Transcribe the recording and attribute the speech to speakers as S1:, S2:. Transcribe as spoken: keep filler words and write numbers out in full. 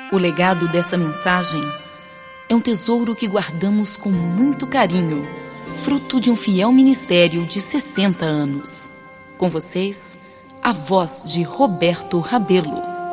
S1: O legado desta mensagem é um tesouro que guardamos com muito carinho, fruto de um fiel ministério de sessenta anos. Com vocês, a voz de Roberto Rabelo.